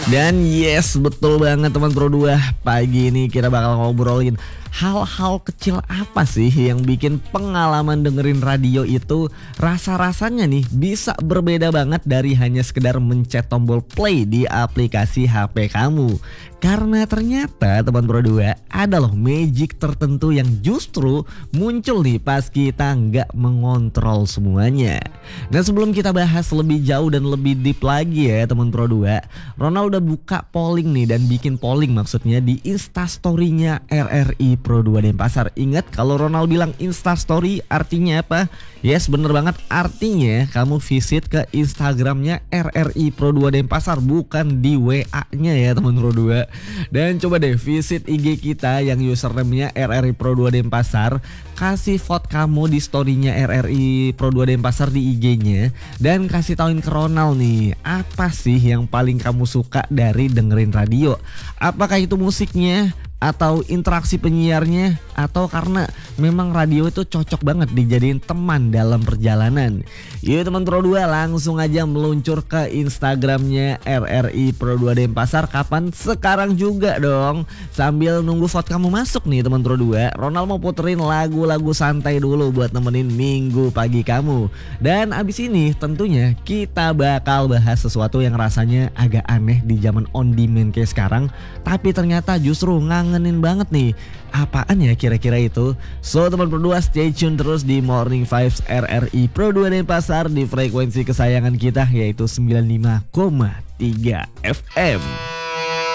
Dan yes, betul banget teman Pro 2. Pagi ini kita bakal ngobrolin hal-hal kecil apa sih yang bikin pengalaman dengerin radio itu rasa-rasanya nih bisa berbeda banget dari hanya sekedar mencet tombol play di aplikasi HP kamu. Karena ternyata teman Pro 2 ada loh magic tertentu yang justru muncul nih pas kita nggak mengontrol semuanya. Nah, sebelum kita bahas lebih jauh dan lebih deep lagi ya teman Pro 2, Ronald udah buka polling nih dan bikin polling maksudnya di Instastory-nya RRI Pro 2 Denpasar. Ingat kalau Ronald bilang Instastory artinya apa? Yes, bener banget, artinya kamu visit ke Instagramnya RRI Pro 2 Denpasar, bukan di WA-nya ya teman Pro 2. Dan coba deh visit IG kita yang username-nya RRI Pro 2 Denpasar. Kasih vote kamu di story-nya RRI Pro 2 Denpasar di IG-nya. Dan kasih tauin ke Ronald nih, apa sih yang paling kamu suka dari dengerin radio? Apakah itu musiknya? Atau interaksi penyiarnya, atau karena memang radio itu cocok banget dijadiin teman dalam perjalanan. Yuk teman Pro 2 langsung aja meluncur ke Instagramnya RRI Pro 2 Denpasar. Kapan? Sekarang juga dong. Sambil nunggu vote kamu masuk nih teman Pro 2, Ronald mau puterin lagu-lagu santai dulu buat nemenin minggu pagi kamu. Dan abis ini tentunya kita bakal bahas sesuatu yang rasanya agak aneh di zaman on demand kayak sekarang, tapi ternyata justru ngangenin banget nih. Apaan ya kira-kira itu? So teman Pro 2 stay tune terus di Morning Vibes RRI Pro 2 Denpasar di frekuensi kesayangan kita yaitu 95,3 FM.